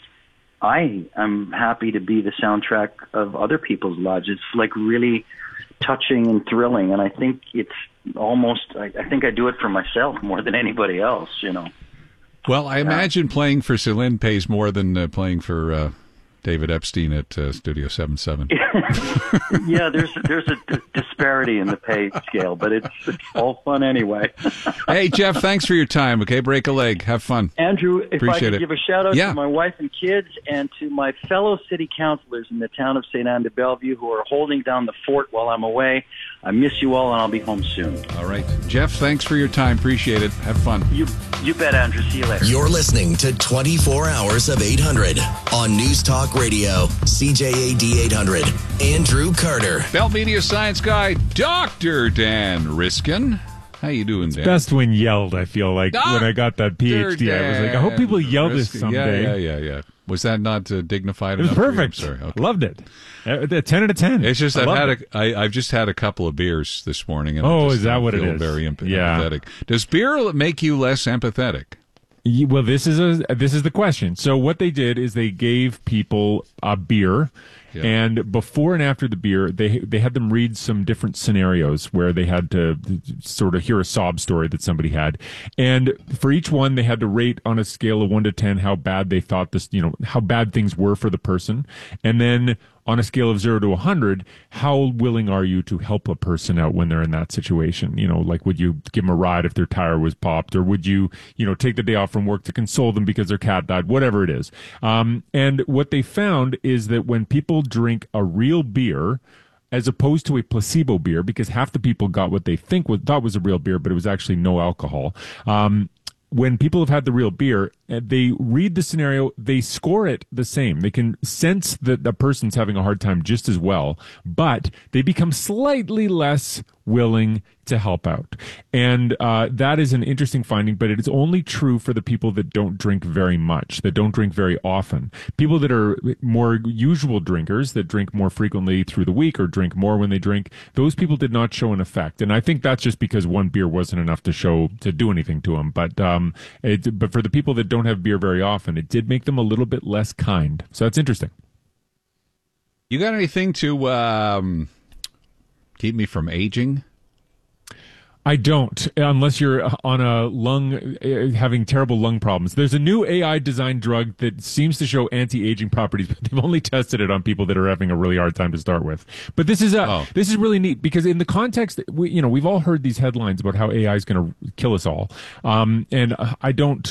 I am happy to be the soundtrack of other people's lives. It's like really touching and thrilling. And I think it's almost, I, I think I do it for myself more than anybody else, you know. Well, I imagine playing for Celine pays more than uh, playing for uh, David Epstein at uh, Studio seventy-seven. Yeah, there's there's a d- disparity in the pay scale, but it's, it's all fun anyway. Hey, Jeff, thanks for your time. Okay, break a leg. Have fun. Andrew, if I Appreciate could it. give a shout out Yeah. to my wife and kids and to my fellow city councilors in the town of Saint Anne de Bellevue who are holding down the fort while I'm away. I miss you all, and I'll be home soon. All right. Jeff, thanks for your time. Appreciate it. Have fun. You you bet, Andrew. See you later. You're listening to twenty-four hours of eight hundred on News Talk Radio, C J A D eight hundred. Andrew Carter. Bell Media Science Guy, Doctor Dan Riskin. How you doing, Dan? Best when yelled, I feel like, when I got that P H D. I was like, I hope people yell this Riskin. someday. Yeah, yeah, yeah, yeah. Was that not uh, dignified It was enough for you? I'm perfect. sorry. Okay. Loved it. Uh, ten out of ten. It's just I I've loved had it. a, I, I've just had a couple of beers this morning. And I Oh, just is that don't what it feel is? Very emp- Yeah. empathetic. Does beer make you less empathetic? Ye- Well, this is a this is the question. So what they did is they gave people a beer, Yeah. and before and after the beer, they they had them read some different scenarios where they had to sort of hear a sob story that somebody had, and for each one they had to rate on a scale of one to ten how bad they thought this, you know, how bad things were for the person, and then on a scale of zero to a hundred, how willing are you to help a person out when they're in that situation? You know, like, would you give them a ride if their tire was popped, or would you, you know, take the day off from work to console them because their cat died, whatever it is. Um, and what they found is that when people drink a real beer, as opposed to a placebo beer, because half the people got what they think was, thought was a real beer, but it was actually no alcohol. Um, when people have had the real beer, uh, they read the scenario, they score it the same. They can sense that the person's having a hard time just as well, but they become slightly less willing to help out. And uh, that is an interesting finding, but it is only true for the people that don't drink very much, that don't drink very often. People that are more usual drinkers, that drink more frequently through the week or drink more when they drink, those people did not show an effect. And I think that's just because one beer wasn't enough to show, to do anything to them. But, um, it, but for the people that don't have beer very often, it did make them a little bit less kind. So that's interesting. You got anything to um, keep me from aging? I don't, unless you're on a lung, uh, having terrible lung problems. There's a new A I designed drug that seems to show anti-aging properties, but they've only tested it on people that are having a really hard time to start with. But this is a, Oh. this is really neat because in the context, we, you know, we've all heard these headlines about how A I is going to kill us all. Um, and I don't,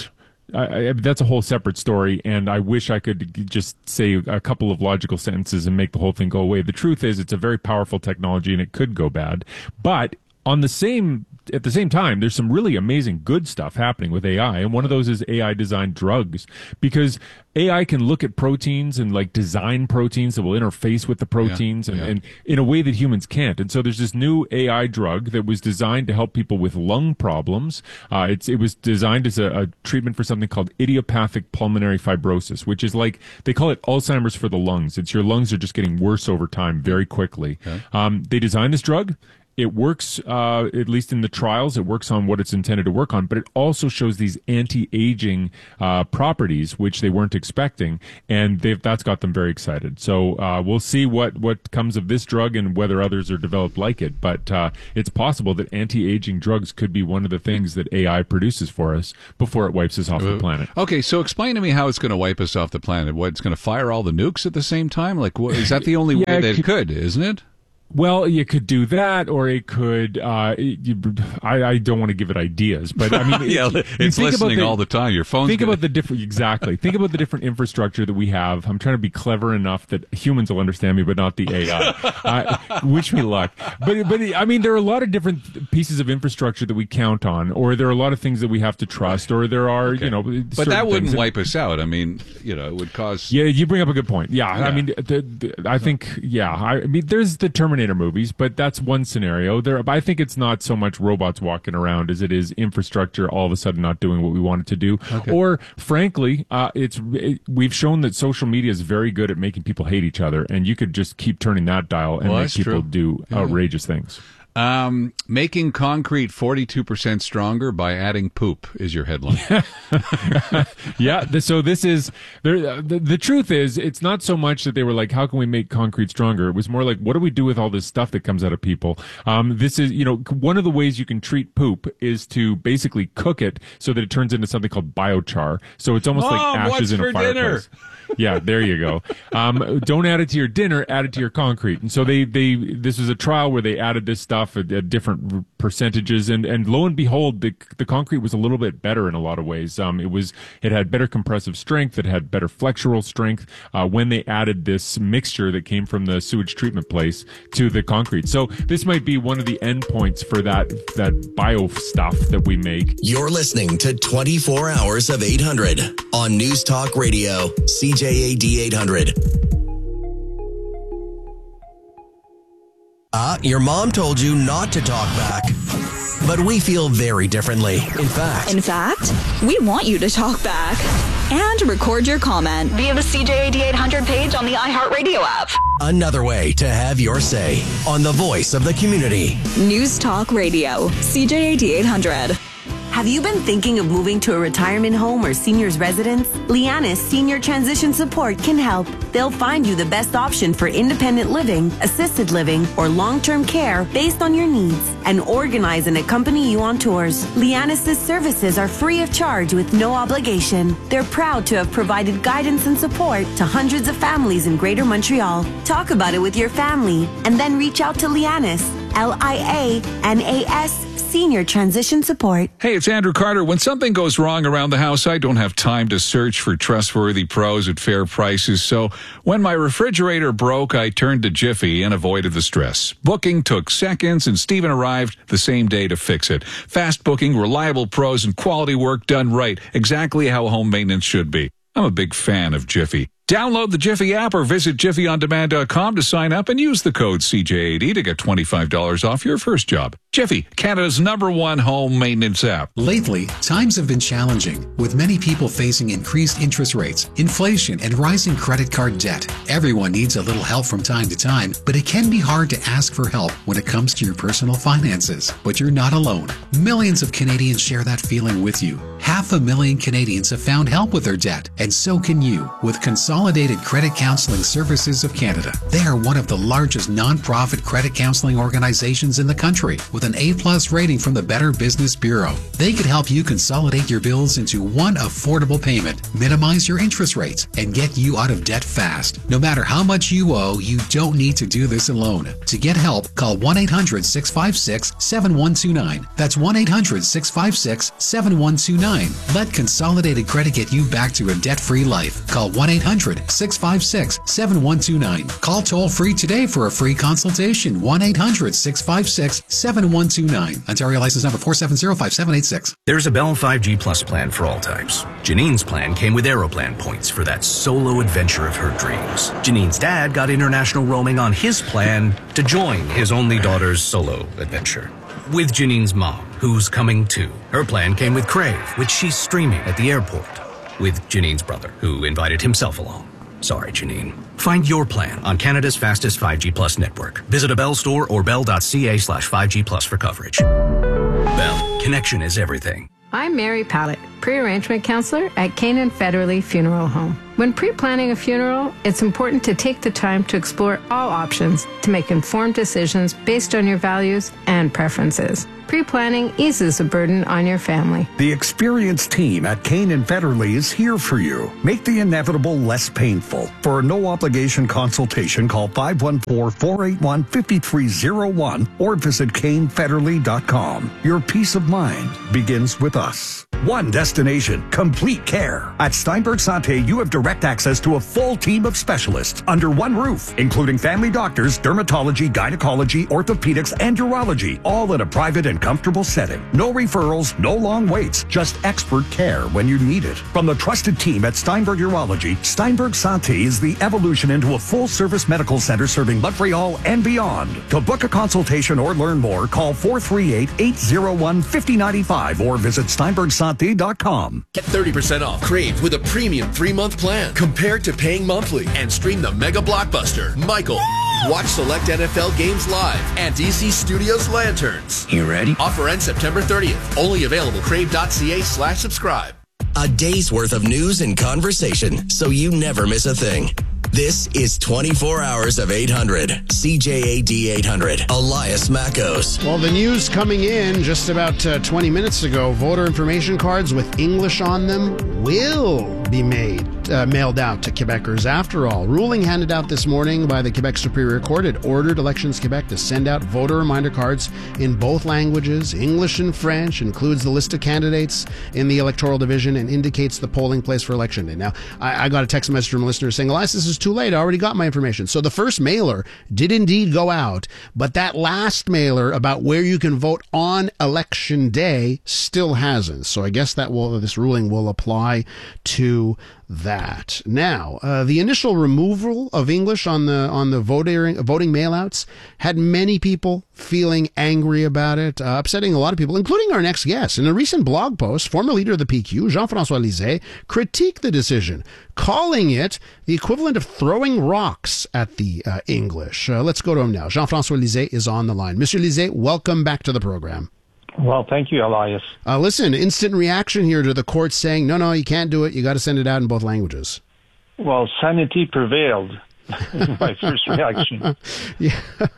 I, I, that's a whole separate story, and I wish I could just say a couple of logical sentences and make the whole thing go away. The truth is, it's a very powerful technology, and it could go bad. But on the same at the same time, there's some really amazing good stuff happening with A I, and one of those is A I-designed drugs, because A I can look at proteins and like design proteins that will interface with the proteins yeah, and, yeah. and in a way that humans can't. And so there's this new A I drug that was designed to help people with lung problems. Uh, it's, it was designed as a, a treatment for something called idiopathic pulmonary fibrosis, which is like, they call it Alzheimer's for the lungs. It's your lungs are just getting worse over time very quickly. Okay. Um, they designed this drug. It works, uh, at least in the trials, it works on what it's intended to work on, but it also shows these anti-aging uh, properties, which they weren't expecting, and they've, that's got them very excited. So uh, we'll see what, what comes of this drug and whether others are developed like it, but uh, it's possible that anti-aging drugs could be one of the things that A I produces for us before it wipes us off uh, the planet. Okay, so explain to me how it's going to wipe us off the planet. What, it's going to fire all the nukes at the same time? Like, what, is that the only yeah, way that it could, isn't it? Well, you could do that, or it could. Uh, you, I, I don't want to give it ideas, but I mean, yeah, it, it's listening the, all the time. Your phone's think gonna... about the different. Exactly. Think about the different infrastructure that we have. I'm trying to be clever enough that humans will understand me, but not the A I. uh, wish me luck. But but I mean, there are a lot of different pieces of infrastructure that we count on, or there are a lot of things that we have to trust, or there are okay. you know. But that wouldn't that, wipe us out. I mean, you know, it would cause. Yeah, you bring up a good point. Yeah, yeah. I mean, the, the, I think yeah. I, I mean, there's the Terminator movies, but that's one scenario. There, I think it's not so much robots walking around as it is infrastructure all of a sudden not doing what we want it to do. Okay. Or, frankly, uh, it's it, we've shown that social media is very good at making people hate each other, and you could just keep turning that dial and well, make people true. do yeah. outrageous things. Um, making concrete forty-two percent stronger by adding poop is your headline. yeah. So this is, the, the truth is, it's not so much that they were like, how can we make concrete stronger? It was more like, what do we do with all this stuff that comes out of people? Um, this is, you know, one of the ways you can treat poop is to basically cook it so that it turns into something called biochar. So it's almost Mom, like ashes in a fireplace. Yeah, there you go. Um, don't add it to your dinner, add it to your concrete. And so they, they, this was a trial where they added this stuff at, at different percentages, and, and lo and behold, the, the concrete was a little bit better in a lot of ways. Um, it was, it had better compressive strength, it had better flexural strength, uh, when they added this mixture that came from the sewage treatment place to the concrete. So this might be one of the endpoints for that, that bio stuff that we make. You're listening to twenty-four hours of eight hundred on News Talk Radio, C J A D eight hundred. Ah, uh, your mom told you not to talk back. But we feel very differently. In fact. In fact, we want you to talk back and record your comment via the C J A D eight hundred page on the iHeartRadio app. Another way to have your say on the voice of the community. News Talk Radio, C J A D eight hundred. Have you been thinking of moving to a retirement home or senior's residence? Lianis Senior Transition Support can help. They'll find you the best option for independent living, assisted living, or long-term care based on your needs, and organize and accompany you on tours. Lianis' services are free of charge with no obligation. They're proud to have provided guidance and support to hundreds of families in Greater Montreal. Talk about it with your family, and then reach out to Lianis, L I A N A S, Senior Transition Support. Hey, it's Andrew Carter. When something goes wrong around the house, I don't have time to search for trustworthy pros at fair prices. So when my refrigerator broke, I turned to Jiffy and avoided the stress. Booking took seconds, and Steven arrived the same day to fix it. Fast booking, reliable pros, and quality work done right. Exactly how home maintenance should be. I'm a big fan of Jiffy. Download the Jiffy app or visit jiffy on demand dot com to sign up and use the code C J A D to get twenty-five dollars off your first job. Jiffy, Canada's number one home maintenance app. Lately, times have been challenging, with many people facing increased interest rates, inflation, and rising credit card debt. Everyone needs a little help from time to time, but it can be hard to ask for help when it comes to your personal finances. But you're not alone. Millions of Canadians share that feeling with you. Half a million Canadians have found help with their debt, and so can you with Consolidated Consolidated Credit Counseling Services of Canada. They are one of the largest non-profit credit counseling organizations in the country with an A-plus rating from the Better Business Bureau. They could help you consolidate your bills into one affordable payment, minimize your interest rates, and get you out of debt fast. No matter how much you owe, you don't need to do this alone. To get help, call one eight hundred six five six seven one two nine. That's one eight hundred six five six seven one two nine. Let Consolidated Credit get you back to a debt-free life. Call one eight hundred six five six seven one two nine. Call toll-free today for a free consultation. one eight hundred six five six seven one two nine. Ontario license number four seven zero five seven eight six. There's a Bell five G Plus plan for all types. Janine's plan came with Aeroplan points for that solo adventure of her dreams. Janine's dad got international roaming on his plan to join his only daughter's solo adventure. With Janine's mom, who's coming too. Her plan came with Crave, which she's streaming at the airport. With Janine's brother, who invited himself along. Sorry, Janine. Find your plan on Canada's fastest five G Plus network. Visit a Bell store or bell.ca slash 5G Plus for coverage. Bell, connection is everything. I'm Mary Pallett, pre-arrangement counselor at Canaan Federally Funeral Home. When pre-planning a funeral, it's important to take the time to explore all options to make informed decisions based on your values and preferences. Pre-planning eases the burden on your family. The experienced team at Canaan Federally is here for you. Make the inevitable less painful. For a no-obligation consultation, call five one four, four eight one, five three zero one or visit Cain Federally dot com. Your peace of mind begins with us. One destination, complete care. At Steinberg Santé, you have direct access to a full team of specialists under one roof, including family doctors, dermatology, gynecology, orthopedics, and urology, all in a private and comfortable setting. No referrals, no long waits, just expert care when you need it. From the trusted team at Steinberg Urology, Steinberg Santé is the evolution into a full-service medical center serving Montreal and beyond. To book a consultation or learn more, call four three eight, eight zero one, five zero nine five or visit Steinberg Santé dot com. Get thirty percent off Crave with a premium three-month plan compared to paying monthly and stream the mega blockbuster, Michael. Watch select N F L games live and D C Studios Lanterns. You ready? Offer ends September thirtieth. Only available crave.ca slash subscribe. A day's worth of news and conversation so you never miss a thing. This is twenty-four hours of eight hundred. C J A D eight hundred. Elias Mackos. Well, the news coming in just about uh, twenty minutes ago, voter information cards with English on them will be made, uh, mailed out to Quebecers after all. Ruling handed out this morning by the Quebec Superior Court, it ordered Elections Quebec to send out voter reminder cards in both languages, English and French, includes the list of candidates in the electoral division, and indicates the polling place for election day. Now, I, I got a text message from a listener saying, Elias, this is too late. I already got my information. So the first mailer did indeed go out, but that last mailer about where you can vote on election day still hasn't. So I guess that will, this ruling will apply to that. Now, uh, the initial removal of English on the on the voting voting mailouts had many people feeling angry about it, uh, upsetting a lot of people, including our next guest. In a recent blog post, former leader of the P Q, Jean-François Lisée, critiqued the decision, calling it the equivalent of throwing rocks at the uh, English. Uh, let's go to him now. Jean-François Lisée is on the line. Monsieur Lisée, welcome back to the program. Well, thank you, Elias. Uh, listen, instant reaction here to the court saying, no, no, you can't do it. You got to send it out in both languages. Well, sanity prevailed. My first reaction. Yeah.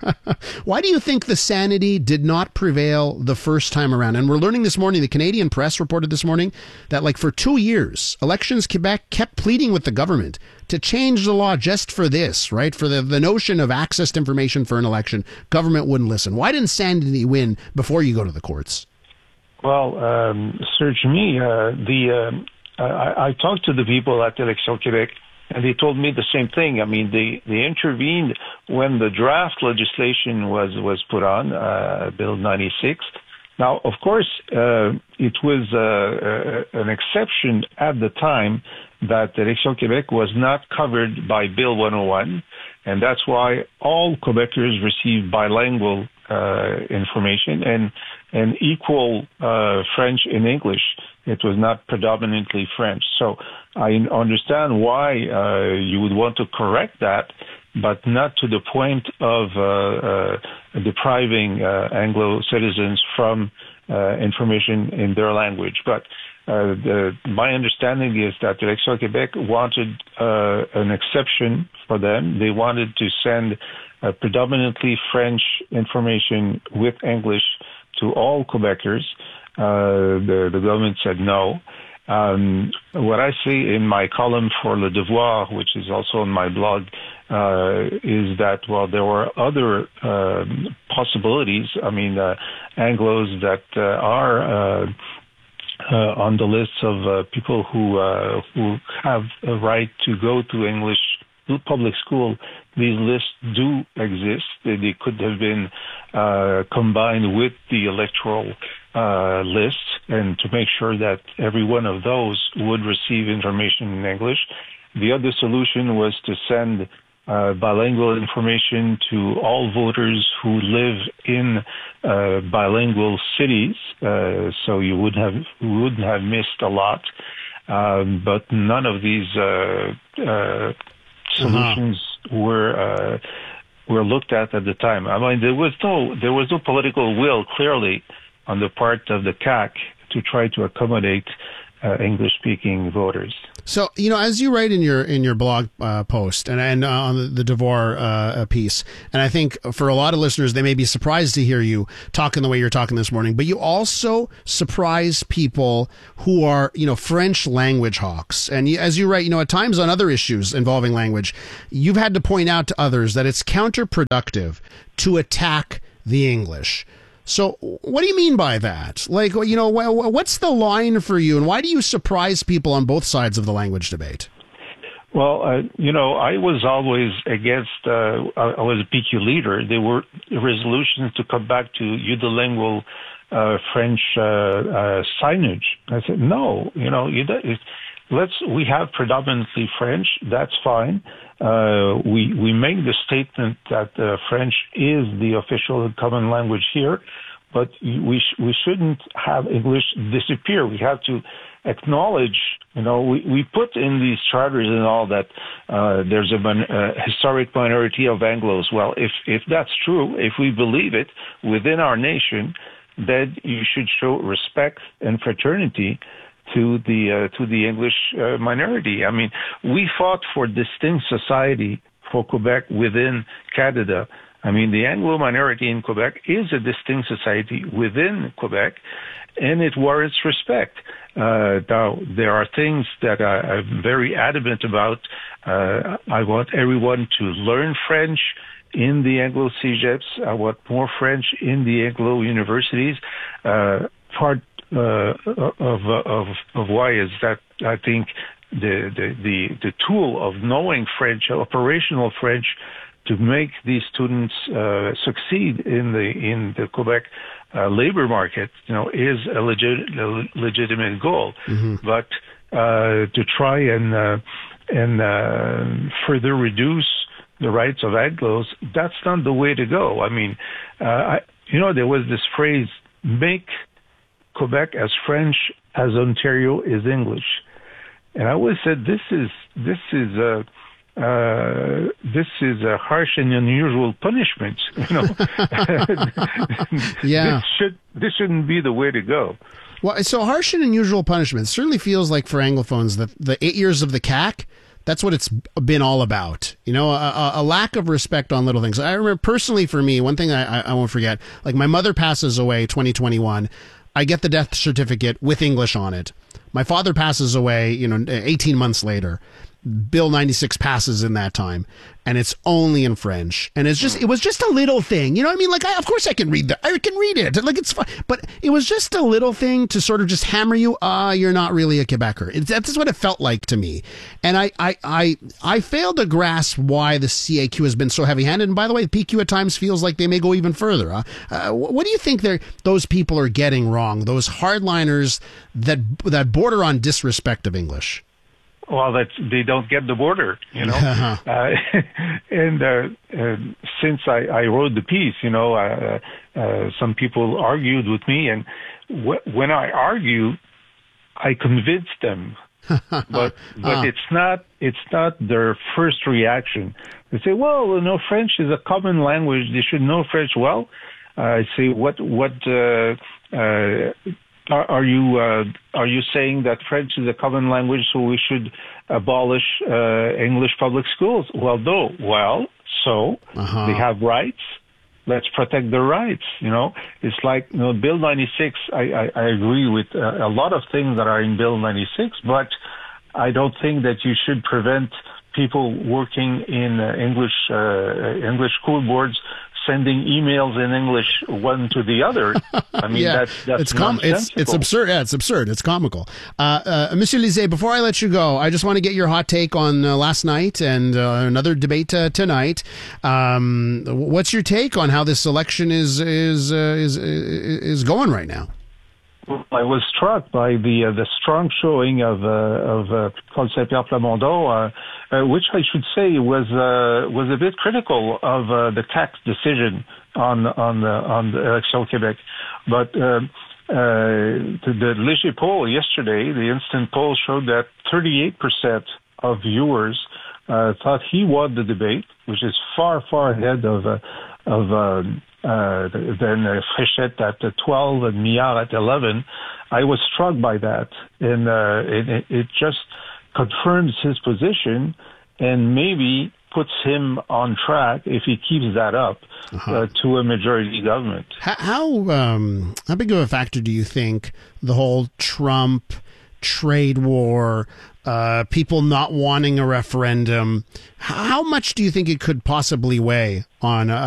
Why do you think the sanity did not prevail the first time around? And we're learning this morning, the Canadian Press reported this morning that like for two years, Elections Quebec kept pleading with the government to change the law just for this, right? For the, the notion of access to information for an election. Government wouldn't listen. Why didn't sanity win before you go to the courts? Well, um, search me. Uh, the uh, I, I talked to the people at Elections Quebec, and they told me the same thing. I mean, they, they intervened when the draft legislation was, was put on, uh, Bill ninety-six. Now, of course, uh, it was uh, uh, an exception at the time that Elections Quebec was not covered by Bill one oh one, and that's why all Quebecers received bilingual uh, information and, and equal uh, French and English. It was not predominantly French. So I understand why uh, you would want to correct that, but not to the point of uh, uh, depriving uh, Anglo citizens from uh, information in their language. But uh, the, my understanding is that Élections Québec wanted uh, an exception for them. They wanted to send uh, predominantly French information with English to all Quebecers. Uh, the, the government said no. Um, what I say in my column for Le Devoir, which is also on my blog, uh, is that, well, there were other uh, possibilities. I mean, uh, Anglos that uh, are uh, uh, on the list of uh, people who uh, who have a right to go to English public school. These lists do exist. They, they could have been uh, combined with the electoral uh, list, and to make sure that every one of those would receive information in English. The other solution was to send uh, bilingual information to all voters who live in uh, bilingual cities, uh, so you would have wouldn't have missed a lot. Um, but none of these uh, uh, solutions uh-huh. were uh, were looked at at the time. I mean, there was no there was no political will clearly on the part of the C A Q to try to accommodate uh, English-speaking voters. So, you know, as you write in your in your blog uh, post and, and uh, on the, the Devoir uh, piece, and I think for a lot of listeners, they may be surprised to hear you talking the way you're talking this morning, but you also surprise people who are, you know, French language hawks. And you, as you write, you know, at times on other issues involving language, you've had to point out to others that it's counterproductive to attack the English. So what do you mean by that? Like, you know, what's the line for you, and why do you surprise people on both sides of the language debate? Well, uh, you know, I was always against, uh, I was a P Q leader. There were resolutions to come back to unilingual uh, French uh, uh, signage. I said, no, you know, you let's, we have predominantly French. That's fine. Uh, we, we make the statement that uh, French is the official and common language here, but we, sh- we shouldn't have English disappear. We have to acknowledge, you know, we, we put in these charters and all that uh, there's a mon- uh, historic minority of Anglos. Well, if, if that's true, if we believe it within our nation, then you should show respect and fraternity to the uh, to the English uh, minority. I mean, we fought for distinct society for Quebec within Canada. I mean, the Anglo minority in Quebec is a distinct society within Quebec, and it warrants respect. Uh, now, there are things that I, I'm very adamant about. Uh, I want everyone to learn French in the Anglo Cegeps. I want more French in the Anglo universities. Uh, part Uh, of, of of why is that I think the, the the the tool of knowing French, operational French, to make these students uh, succeed in the in the Quebec uh, labor market, you know, is a legit a legitimate goal. Mm-hmm. But uh, to try and uh, and uh, further reduce the rights of Anglos, that's not the way to go. I mean, uh, I, you know, there was this phrase, make Quebec as French as Ontario is English, and I always said this is this is a uh, this is a harsh and unusual punishment. You know, yeah, this should this shouldn't be the way to go. Well, so harsh and unusual punishment certainly feels like for Anglophones that the eight years of the C A C, that's what it's been all about. You know, a, a lack of respect on little things. I remember personally for me, one thing I, I won't forget, like my mother passes away twenty twenty-one. I get the death certificate with English on it. My father passes away, you know, eighteen months later. Bill ninety-six passes in that time, and it's only in French. And it's just, it was just a little thing, you know what I mean? Like, I, of course I can read that. I can read it. Like, it's fun. But it was just a little thing to sort of just hammer you, ah, uh, you're not really a Quebecer. It, that's what it felt like to me. And I, I, I, I failed to grasp why the C A Q has been so heavy-handed. And by the way, the P Q at times feels like they may go even further. Huh? Uh, what do you think those people are getting wrong? Those hardliners that, that border on disrespect of English? Well, that they don't get the border, you know. uh, and uh, uh, since I, I wrote the piece, you know, uh, uh, some people argued with me, and wh- when I argue, I convince them. but but uh. it's not it's not their first reaction. They say, well, you know, French is a common language. They should know French well. Uh, I say, what what uh, uh, are, are you uh, are you saying that French is a common language, so we should abolish uh, English public schools? Well, no. Well, so Uh-huh. they have rights. Let's protect their rights. You know, it's like, you know, Bill ninety-six. I, I, I agree with uh, a lot of things that are in Bill ninety-six, but I don't think that you should prevent people working in uh, English uh, English school boards sending emails in English one to the other. I mean, yeah, that's, that's it's com- it's it's absurd. Yeah, it's absurd. It's comical. Uh, uh, Monsieur Lisée, before I let you go, I just want to get your hot take on uh, last night and uh, another debate uh, tonight. Um, what's your take on how this election is is uh, is is going right now? I was struck by the uh, the strong showing of uh, of uh, Paul Saint-Pierre Plamondon, uh, uh, which I should say was uh, was a bit critical of uh, the tax decision on on the on the Élection Québec. But uh, uh, the, the Léger poll yesterday, the instant poll showed that thirty-eight percent of viewers uh, thought he won the debate, which is far far ahead of uh, of. Uh, Uh, then uh, Fréchette at uh, twelve and Miard at eleven. I was struck by that, and uh, it, it just confirms his position and maybe puts him on track, if he keeps that up, uh-huh. uh, to a majority government. How how, um, how big of a factor do you think the whole Trump trade war, uh, people not wanting a referendum, how much do you think it could possibly weigh on uh,